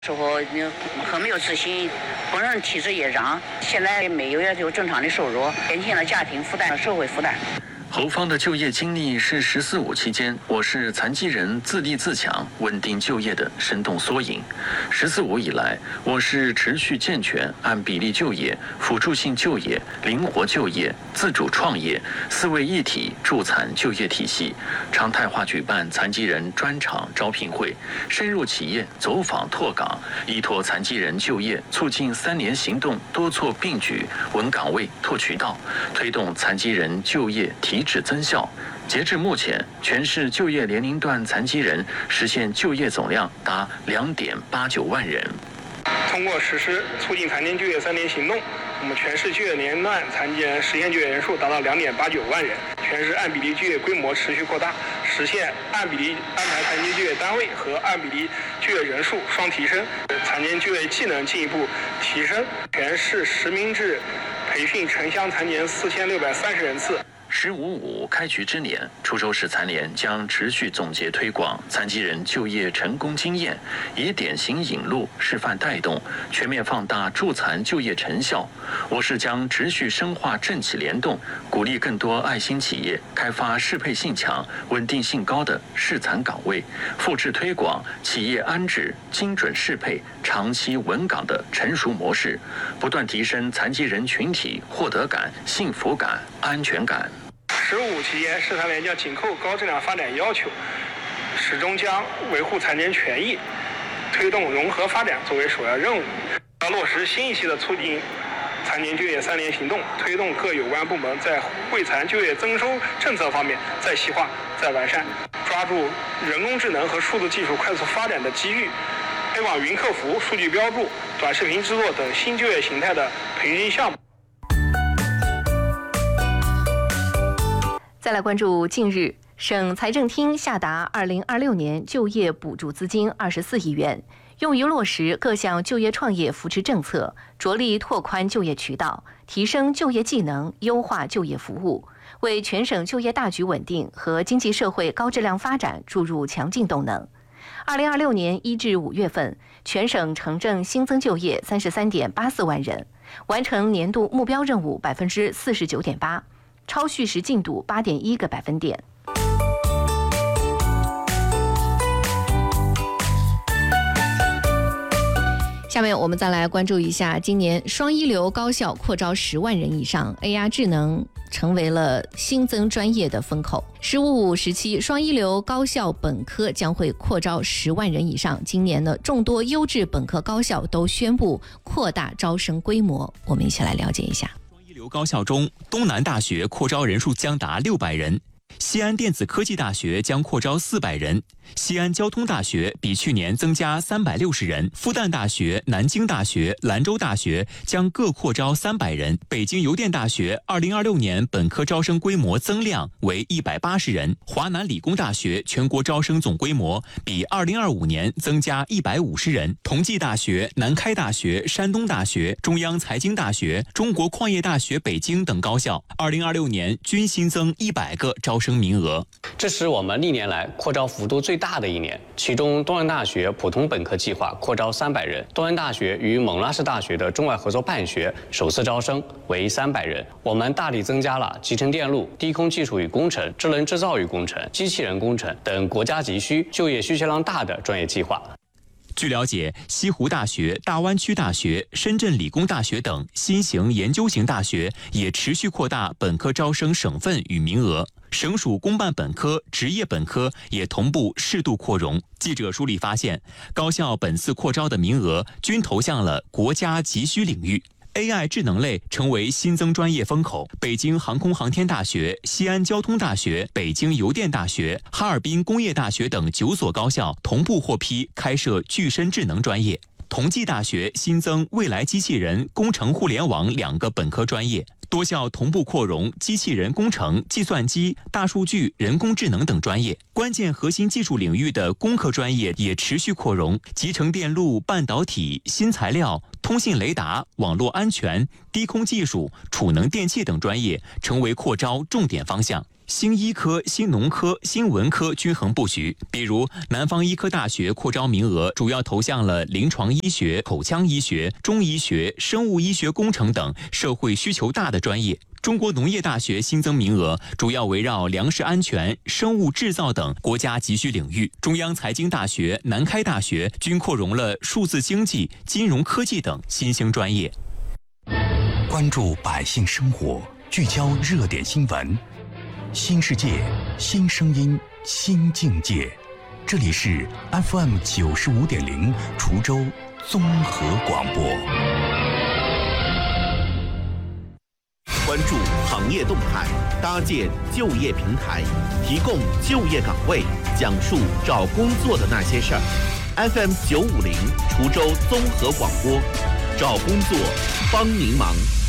时候很没有自信，本人体质也瓤，现在没有也就正常的收入，减轻了家庭负担、社会负担。 侯芳的就业经历是“14·5”期间我市残疾人自立自强、稳定就业的生动缩影。“14·5”以来，我市持续健全按比例就业、辅助性就业、灵活就业、自主创业4位一体助残就业体系，常态化举办残疾人专场招聘会，深入企业走访拓岗，依托残疾人就业促进3年行动多措并举，稳岗位、拓渠道，推动残疾人就业提质增效。截至目前，全市就业年龄段残疾人实现就业总量达2.89万人。 通过实施促进残疾就业3年行动，我们全市就业年龄段残疾人实现就业人数达到2.89万人，全市按比例就业规模持续扩大，实现按比例安排残疾就业单位和按比例就业人数双提升，残疾就业技能进一步提升。全市实名制培训城乡残疾人4630人次。 “15·5”开局之年，滁州市残联将持续总结推广残疾人就业成功经验，以典型引路、示范带动，全面放大助残就业成效。我市将持续深化政企联动，鼓励更多爱心企业开发适配性强、稳定性高的适残岗位，复制推广企业安置、精准适配、长期稳岗的成熟模式，不断提升残疾人群体获得感、幸福感、安全感。 “15·5”期间，市残联将紧扣高质量发展要求，始终将维护残疾人权益、推动融合发展作为首要任务，要落实新一期的促进残疾就业3年行动，推动各有关部门在惠残就业增收政策方面再细化、再完善，抓住人工智能和数字技术快速发展的机遇，推广云客服、数据标注、短视频制作等新就业形态的培训项目。 再来关注近日，省财政厅下达2026年就业补助资金24亿元，用于落实各项就业创业扶持政策，着力拓宽就业渠道，提升就业技能，优化就业服务，为全省就业大局稳定和经济社会高质量发展注入强劲动能。2026年1至5月份，全省城镇新增就业33.84万人，完成年度目标任务49.8%。超叙时进度8.1个百分点。下面我们再来关注一下，今年双一流高校扩招10万人以上 ，AR 智能成为了新增专业的风口。15·5时期，双一流高校本科将会扩招10万人以上。今年呢，众多优质本科高校都宣布扩大招生规模，我们一起来了解一下。 一流高校中，东南大学扩招人数将达600人，西安电子科技大学将扩招400人，西安交通大学比去年增加360人，复旦大学、南京大学、兰州大学将各扩招300人，北京邮电大学2026年本科招生规模增量为180人，华南理工大学全国招生总规模比2025年增加150人，同济大学、南开大学、山东大学、中央财经大学、中国矿业大学北京等高校2026年均新增100个招生名额。 这是我们历年来扩招幅度最大的一年，其中东安大学普通本科计划扩招300人，东安大学与蒙拉士大学的中外合作办学首次招生为300人。我们大力增加了集成电路、低空技术与工程、智能制造与工程、机器人工程等国家急需、就业需求量大的专业计划。 据了解，西湖大学、大湾区大学、深圳理工大学等新型研究型大学也持续扩大本科招生省份与名额，省属公办本科、职业本科也同步适度扩容。记者梳理发现，高校本次扩招的名额均投向了国家急需领域。AI 智能类成为新增专业风口，北京航空航天大学、西安交通大学、北京邮电大学、哈尔滨工业大学等9所高校同步获批开设具身智能专业。同济大学新增未来机器人、工程互联网2个本科专业，多校同步扩容机器人工程、计算机、大数据、人工智能等专业。关键核心技术领域的工科专业也持续扩容，集成电路、半导体、新材料、通信雷达、网络安全、低空技术、储能电气等专业成为扩招重点方向。 新医科、新农科、新文科均衡布局。比如，南方医科大学扩招名额主要投向了临床医学、口腔医学、中医学、生物医学工程等社会需求大的专业。中国农业大学新增名额主要围绕粮食安全、生物制造等国家急需领域。中央财经大学、南开大学均扩容了数字经济、金融科技等新兴专业。 关注百姓生活，聚焦热点新闻，新世界、新声音、新境界。这里是 FM 95.0滁州综合广播。 关注行业动态，搭建就业平台，提供就业岗位，讲述找工作的那些事儿。FM 950滁州综合广播，找工作帮您忙。